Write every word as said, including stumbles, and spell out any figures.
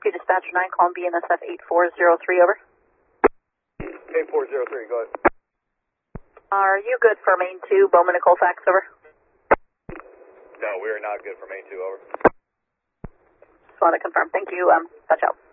two, dispatcher nine, calling B N S F eight four zero three, over. eight four zero three, go ahead. Are you good for main two, Bowman and Colfax, over? No, we are not good for main two, over. Just want to confirm. Thank you. Um, touch out.